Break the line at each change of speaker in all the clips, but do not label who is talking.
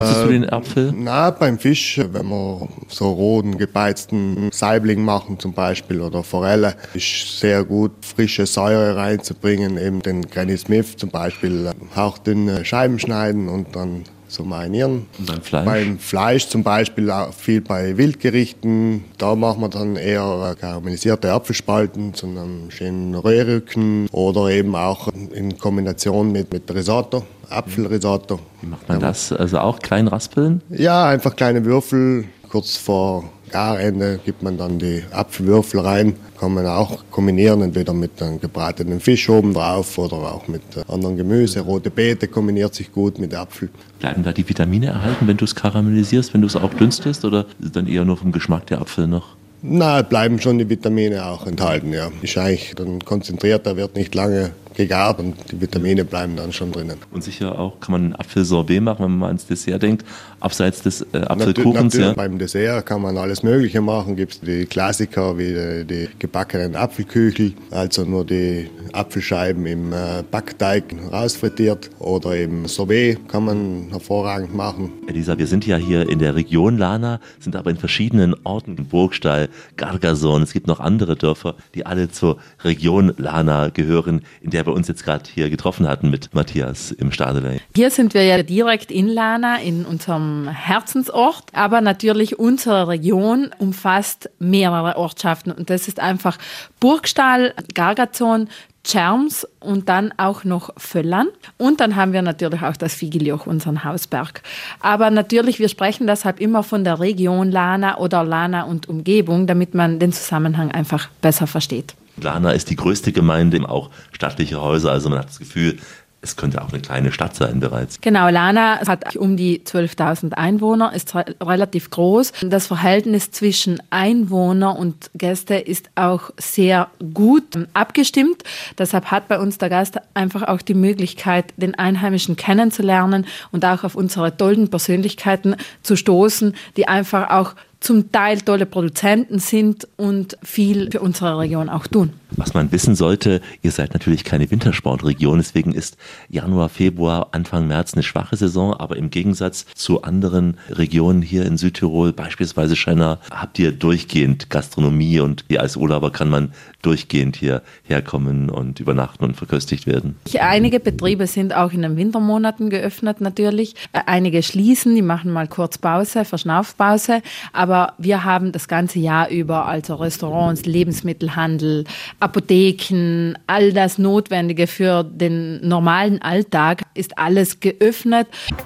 Hast du den Apfel?
Na, beim Fisch, wenn wir so roten, gebeizten Saibling machen zum Beispiel oder Forelle, ist sehr gut, frische Säure reinzubringen, eben den Granny Smith zum Beispiel hauchdünne Scheiben schneiden und dann so marinieren.
Und beim Fleisch?
Beim Fleisch zum Beispiel auch viel bei Wildgerichten, da machen wir dann eher karamellisierte Apfelspalten zu einem schönen Röhrrücken oder eben auch in Kombination mit Risotto. Apfelrisotto.
Wie macht man das? Also auch klein raspeln?
Ja, einfach kleine Würfel. Kurz vor Garende gibt man dann die Apfelwürfel rein. Kann man auch kombinieren, entweder mit einem gebratenen Fisch oben drauf oder auch mit anderen Gemüse. Rote Beete kombiniert sich gut mit Apfel.
Bleiben da die Vitamine erhalten, wenn du es karamellisierst, wenn du es auch dünstest, oder ist es dann eher nur vom Geschmack der Apfel noch?
Na, bleiben schon die Vitamine auch enthalten, ja. Ist eigentlich dann konzentriert, da wird nicht lange gegart und die Vitamine bleiben dann schon drinnen.
Und sicher auch kann man ein Apfelsorbet machen, wenn man mal ans Dessert denkt, abseits des Apfelkuchens.
Natürlich, beim Dessert kann man alles Mögliche machen. Gibt es die Klassiker wie die gebackenen Apfelküchel, also nur die Apfelscheiben im Backteig rausfrittiert, oder eben Sorbet kann man hervorragend machen.
Elisa, wir sind ja hier in der Region Lana, sind aber in verschiedenen Orten, Burgstall, Carcassonne, es gibt noch andere Dörfer, die alle zur Region Lana gehören, in der wir uns jetzt gerade hier getroffen hatten mit Matthias im Stadeley.
Hier sind wir ja direkt in Lana, in unserem Herzensort, aber natürlich unsere Region umfasst mehrere Ortschaften und das ist einfach Burgstall, Carcassonne, Tschärms und dann auch noch Völlern. Und dann haben wir natürlich auch das Vigiloch, unseren Hausberg. Aber natürlich, wir sprechen deshalb immer von der Region Lana oder Lana und Umgebung, damit man den Zusammenhang einfach besser versteht.
Lana ist die größte Gemeinde, auch stattliche Häuser, also man hat das Gefühl, es könnte auch eine kleine Stadt sein bereits.
Genau, Lana hat um die 12.000 Einwohner, ist relativ groß. Das Verhältnis zwischen Einwohner und Gäste ist auch sehr gut abgestimmt. Deshalb hat bei uns der Gast einfach auch die Möglichkeit, den Einheimischen kennenzulernen und auch auf unsere tollen Persönlichkeiten zu stoßen, die einfach auch zum Teil tolle Produzenten sind und viel für unsere Region auch tun.
Was man wissen sollte, ihr seid natürlich keine Wintersportregion, deswegen ist Januar, Februar, Anfang März eine schwache Saison, aber im Gegensatz zu anderen Regionen hier in Südtirol, beispielsweise Schenna, habt ihr durchgehend Gastronomie und hier als Urlauber kann man durchgehend hier herkommen und übernachten und verköstigt werden.
Einige Betriebe sind auch in den Wintermonaten geöffnet natürlich, einige schließen, die machen mal kurz Pause, Verschnaufpause, aber wir haben das ganze Jahr über, also Restaurants, Lebensmittelhandel, Apotheken, all das Notwendige für den normalen Alltag ist alles geöffnet.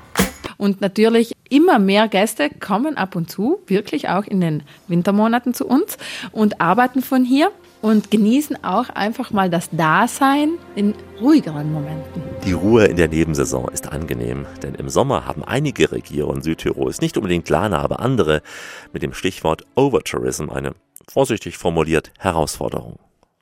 Und natürlich immer mehr Gäste kommen ab und zu, wirklich auch in den Wintermonaten zu uns und arbeiten von hier und genießen auch einfach mal das Dasein in ruhigeren Momenten.
Die Ruhe in der Nebensaison ist angenehm, denn im Sommer haben einige Regionen Südtirols, nicht unbedingt Lana, aber andere, mit dem Stichwort Overtourism eine, vorsichtig formuliert, Herausforderung.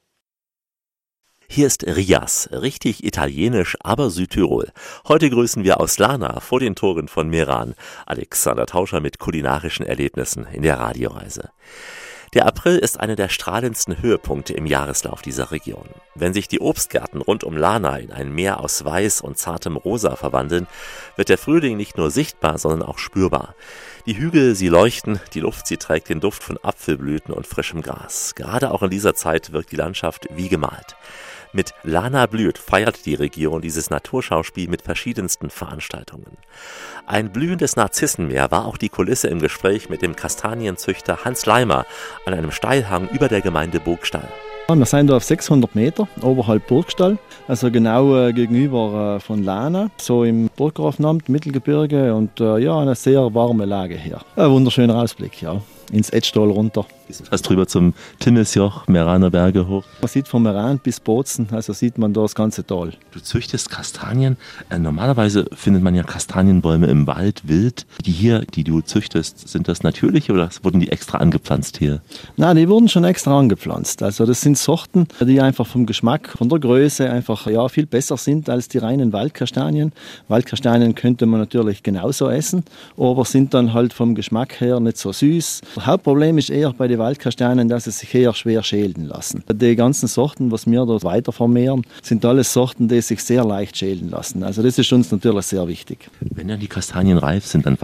Hier ist Rias, richtig italienisch, aber Südtirol. Heute grüßen wir aus Lana vor den Toren von Meran Alexander Tauscher mit kulinarischen Erlebnissen in der Radioreise. Der April ist einer der strahlendsten Höhepunkte im Jahreslauf dieser Region. Wenn sich die Obstgärten rund um Lana in ein Meer aus Weiß und zartem Rosa verwandeln, wird der Frühling nicht nur sichtbar, sondern auch spürbar. Die Hügel, sie leuchten, die Luft, sie trägt den Duft von Apfelblüten und frischem Gras. Gerade auch in dieser Zeit wirkt die Landschaft wie gemalt. Mit Lana blüht feiert die Region dieses Naturschauspiel mit verschiedensten Veranstaltungen. Ein blühendes Narzissenmeer war auch die Kulisse im Gespräch mit dem Kastanienzüchter Hans Leimer an einem Steilhang über der Gemeinde Burgstall.
Wir sind da auf 600 Meter oberhalb Burgstall, also genau gegenüber von Lana, so im Burggrafenamt, Mittelgebirge und ja, eine sehr warme Lage hier. Ein wunderschöner Ausblick, ja, ins Etschtal runter.
Fast drüber zum Timmisjoch, Meraner Berge hoch.
Man sieht von Meran bis Bozen, also sieht man da das ganze Tal.
Du züchtest Kastanien. Normalerweise findet man ja Kastanienbäume im Wald wild. Die hier, die du züchtest, sind das natürliche oder wurden die extra angepflanzt hier?
Nein, die wurden schon extra angepflanzt. Also das sind Sorten, die einfach vom Geschmack, von der Größe einfach ja, viel besser sind als die reinen Waldkastanien. Waldkastanien könnte man natürlich genauso essen, aber sind dann halt vom Geschmack her nicht so süß. Das Hauptproblem ist eher bei den Waldkastanien, dass sie sich eher schwer schälen lassen. Die ganzen Sorten, was wir dort weiter vermehren, sind alles Sorten, die sich sehr leicht schälen lassen. Also das ist uns natürlich sehr wichtig.
Wenn dann die Kastanien reif sind, dann